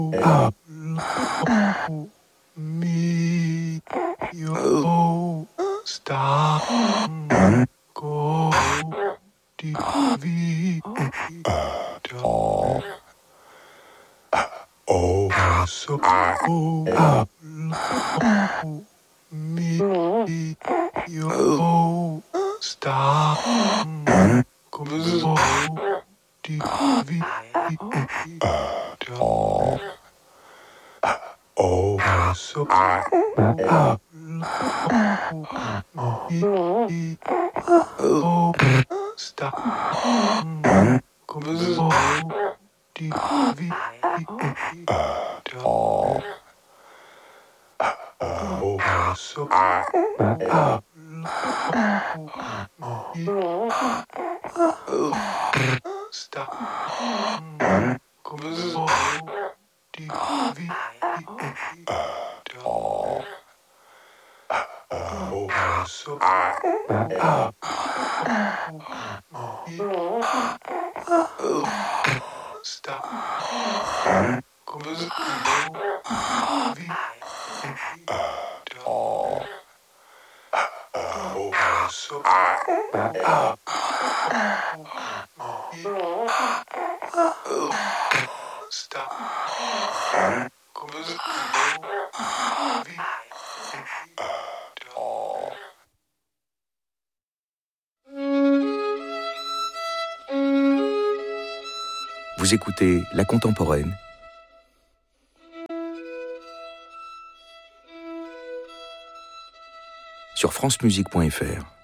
Me, yo, stop, go, TV, oh, so, me, yo, stop, go, TV, oh, so, oh, stop, go, TV, oh, so, stop, go, TV, oh, so, stop, go, TV, oh, so, stop, go, TV. Vous écoutez La Contemporaine sur francemusique.fr.